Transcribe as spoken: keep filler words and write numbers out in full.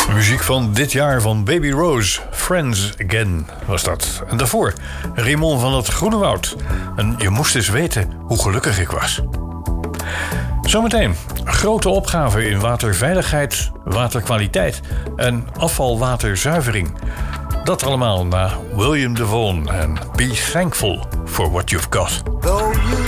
Muziek van dit jaar van Baby Rose, Friends Again was dat. En daarvoor Raymond van het Groenewoud. En je moest eens weten hoe gelukkig ik was. Zometeen grote opgave in waterveiligheid, waterkwaliteit en afvalwaterzuivering. Dat allemaal na William DeVaughn en Be Thankful for What You've Got. Though you